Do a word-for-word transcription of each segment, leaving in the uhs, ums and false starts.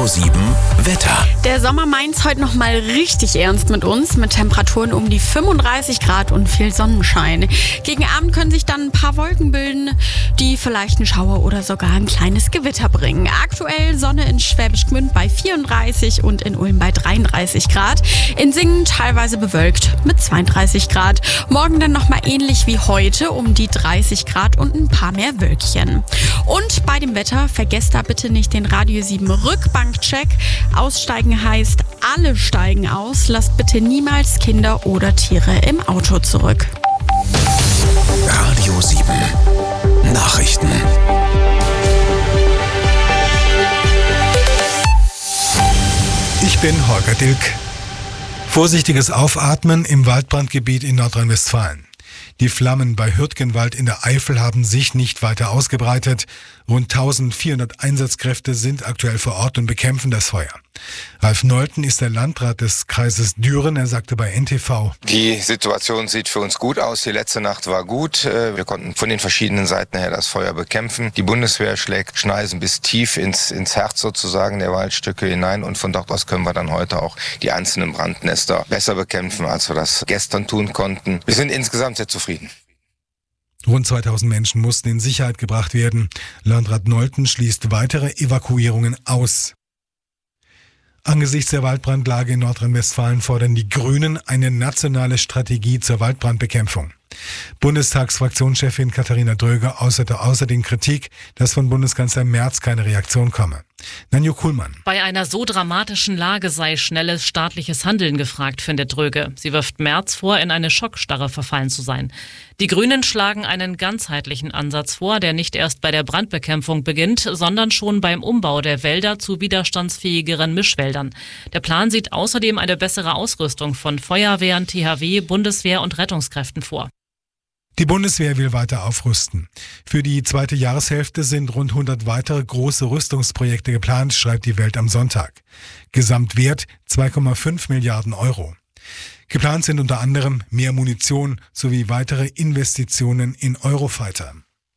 sieben Wetter. Der Sommer meint's heute noch mal richtig ernst mit uns, mit Temperaturen um die fünfunddreißig Grad und viel Sonnenschein. Gegen Abend können sich dann ein paar Wolken bilden, die vielleicht einen Schauer oder sogar ein kleines Gewitter bringen. Aktuell Sonne in Schwäbisch Gmünd bei vierunddreißig und in Ulm bei dreiunddreißig Grad. In Singen teilweise bewölkt mit zweiunddreißig Grad. Morgen dann noch mal ähnlich wie heute um die dreißig Grad und ein paar mehr Wölkchen. Und bei dem Wetter vergesst da bitte nicht den Radio sieben Rückbankcheck. Aussteigen heißt, alle steigen aus. Lasst bitte niemals Kinder oder Tiere im Auto zurück. Radio sieben Nachrichten. Ich bin Holger Dilk. Vorsichtiges Aufatmen im Waldbrandgebiet in Nordrhein-Westfalen. Die Flammen bei Hürtgenwald in der Eifel haben sich nicht weiter ausgebreitet. Rund eintausendvierhundert Einsatzkräfte sind aktuell vor Ort und bekämpfen das Feuer. Ralf Nolten ist der Landrat des Kreises Düren. Er sagte bei N T V: Die Situation sieht für uns gut aus. Die letzte Nacht war gut. Wir konnten von den verschiedenen Seiten her das Feuer bekämpfen. Die Bundeswehr schlägt Schneisen bis tief ins, ins Herz sozusagen der Waldstücke hinein. Und von dort aus können wir dann heute auch die einzelnen Brandnester besser bekämpfen, als wir das gestern tun konnten. Wir sind insgesamt sehr zufrieden. Rund zweitausend Menschen mussten in Sicherheit gebracht werden. Landrat Nolten schließt weitere Evakuierungen aus. Angesichts der Waldbrandlage in Nordrhein-Westfalen fordern die Grünen eine nationale Strategie zur Waldbrandbekämpfung. Bundestagsfraktionschefin Katharina Dröger äußerte außerdem Kritik, dass von Bundeskanzler Merz keine Reaktion komme. Nanjo Kuhlmann. Bei einer so dramatischen Lage sei schnelles staatliches Handeln gefragt, findet Dröge. Sie wirft Merz vor, in eine Schockstarre verfallen zu sein. Die Grünen schlagen einen ganzheitlichen Ansatz vor, der nicht erst bei der Brandbekämpfung beginnt, sondern schon beim Umbau der Wälder zu widerstandsfähigeren Mischwäldern. Der Plan sieht außerdem eine bessere Ausrüstung von Feuerwehren, T H W, Bundeswehr und Rettungskräften vor. Die Bundeswehr will weiter aufrüsten. Für die zweite Jahreshälfte sind rund hundert weitere große Rüstungsprojekte geplant, schreibt die Welt am Sonntag. Gesamtwert zwei Komma fünf Milliarden Euro. Geplant sind unter anderem mehr Munition sowie weitere Investitionen in Eurofighter.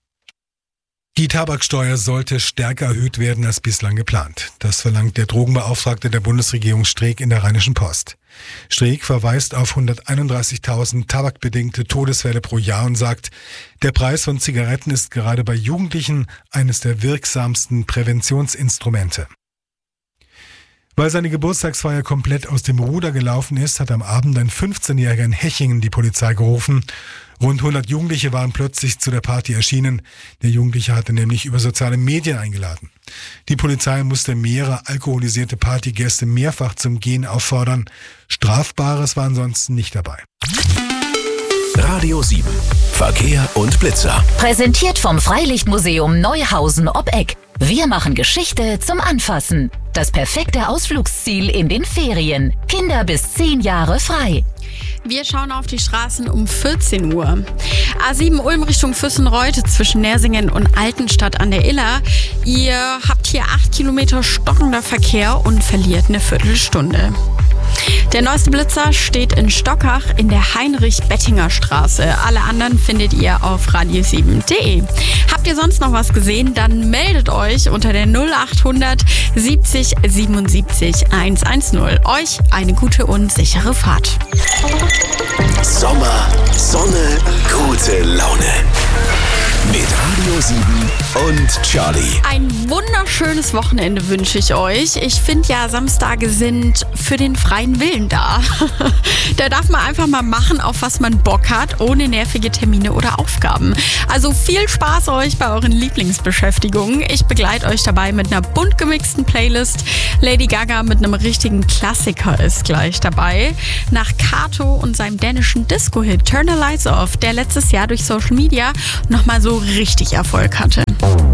Die Tabaksteuer sollte stärker erhöht werden als bislang geplant. Das verlangt der Drogenbeauftragte der Bundesregierung Streeck in der Rheinischen Post. Streeck verweist auf hunderteinunddreißigtausend tabakbedingte Todesfälle pro Jahr und sagt, der Preis von Zigaretten ist gerade bei Jugendlichen eines der wirksamsten Präventionsinstrumente. Weil seine Geburtstagsfeier komplett aus dem Ruder gelaufen ist, hat am Abend ein fünfzehnjähriger in Hechingen die Polizei gerufen. Rund hundert Jugendliche waren plötzlich zu der Party erschienen. Der Jugendliche hatte nämlich über soziale Medien eingeladen. Die Polizei musste mehrere alkoholisierte Partygäste mehrfach zum Gehen auffordern. Strafbares war ansonsten nicht dabei. Radio sieben Verkehr und Blitzer. Präsentiert vom Freilichtmuseum Neuhausen ob Eck. Wir machen Geschichte zum Anfassen. Das perfekte Ausflugsziel in den Ferien. Kinder bis zehn Jahre frei. Wir schauen auf die Straßen um vierzehn Uhr. A sieben Ulm Richtung Füssenreuth zwischen Nersingen und Altenstadt an der Iller. Ihr habt hier acht Kilometer stockender Verkehr und verliert eine Viertelstunde. Der neueste Blitzer steht in Stockach in der Heinrich-Bettinger-Straße. Alle anderen findet ihr auf radio sieben punkt de. Habt ihr sonst noch was gesehen? Dann meldet euch unter der null achthundert siebzig siebenundsiebzig hundertzehn. Euch eine gute und sichere Fahrt. Sommer, Sonne, gute Laune. Mit Radio sieben und Charlie. Ein wunderschönes Wochenende wünsche ich euch. Ich finde ja, Samstage sind für den freien Willen da. Da darf man einfach mal machen, auf was man Bock hat, ohne nervige Termine oder Aufgaben. Also viel Spaß euch bei euren Lieblingsbeschäftigungen. Ich begleite euch dabei mit einer bunt gemixten Playlist. Lady Gaga mit einem richtigen Klassiker ist gleich dabei. Nach Kato und seinem dänischen Disco-Hit Turn the Lights Off, der letztes Jahr durch Social Media nochmal so richtig Erfolg hatte.